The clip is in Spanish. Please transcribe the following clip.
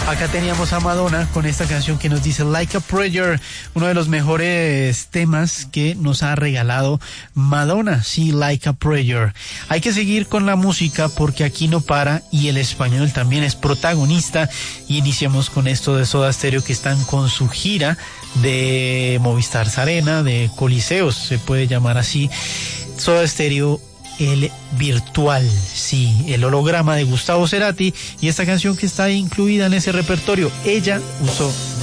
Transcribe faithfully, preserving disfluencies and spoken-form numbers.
Acá teníamos a Madonna con esta canción que nos dice Like a Prayer, uno de los mejores temas que nos ha regalado Madonna, sí, Like a Prayer. Hay que seguir con la música porque aquí no para y el español también es protagonista, y iniciamos con esto de Soda Stereo, que están con su gira de Movistar Arena, de Coliseos, se puede llamar así. Soda Stereo, el virtual, sí, el holograma de Gustavo Cerati, y esta canción que está incluida en ese repertorio, Ella usó